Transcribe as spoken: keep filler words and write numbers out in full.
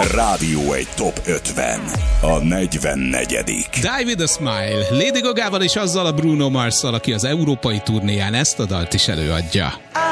Rádió egy top ötven. A negyvennegyedik. Die with a Smile. Lady Gagával és azzal a Bruno Marsszal, aki az európai turnéján ezt a dalt is előadja.